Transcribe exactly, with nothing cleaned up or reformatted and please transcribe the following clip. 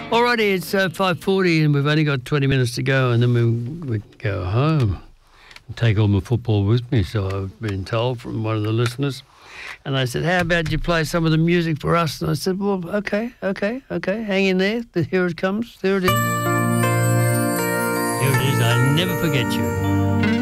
Alrighty, it's uh, five forty and we've only got twenty minutes to go, and then we, we go home and take all my football with me, so I've been told from one of the listeners. And I said, how about you play some of the music for us? And I said, well, okay, okay, okay, hang in there. Here it comes. There it is. Here it is. I never forget you.